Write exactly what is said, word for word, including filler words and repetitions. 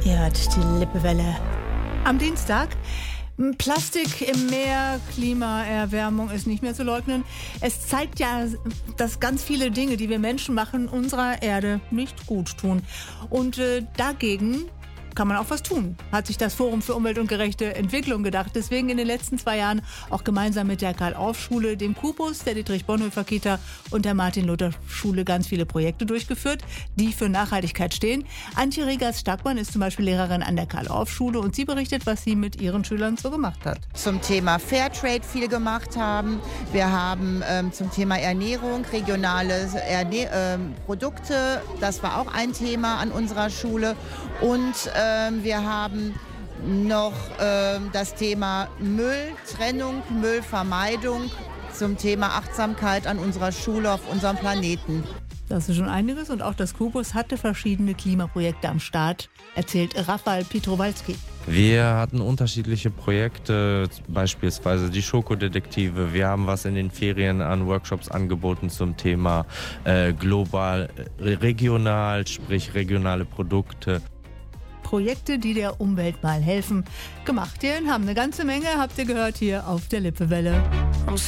Ihr hört die Lippewelle. Am Dienstag. Plastik im Meer, Klimaerwärmung ist nicht mehr zu leugnen. Es zeigt ja, dass ganz viele Dinge, die wir Menschen machen, unserer Erde nicht gut tun. Und äh, dagegen kann man auch was tun, hat sich das Forum für Umwelt und gerechte Entwicklung gedacht. Deswegen in den letzten zwei Jahren auch gemeinsam mit der Karl-Orff-Schule, dem Kubus, der Dietrich-Bonhoeffer-Kita und der Martin-Luther-Schule ganz viele Projekte durchgeführt, die für Nachhaltigkeit stehen. Antje Regers-Stackmann ist zum Beispiel Lehrerin an der Karl-Orff-Schule und sie berichtet, was sie mit ihren Schülern so gemacht hat. Zum Thema Fairtrade viel gemacht haben. Wir haben ähm, zum Thema Ernährung, regionale Erne- ähm, Produkte, das war auch ein Thema an unserer Schule. Und ähm, wir haben noch ähm, das Thema Mülltrennung, Müllvermeidung zum Thema Achtsamkeit an unserer Schule auf unserem Planeten. Das ist schon einiges und auch das Kubus hatte verschiedene Klimaprojekte am Start, erzählt Rafal Pietrowalski. Wir hatten unterschiedliche Projekte, beispielsweise die Schokodetektive. Wir haben was in den Ferien an Workshops angeboten zum Thema äh, global, äh, regional, sprich regionale Produkte. Projekte, die der Umwelt mal helfen. Gemacht hier haben eine ganze Menge, habt ihr gehört hier auf der Lippewelle.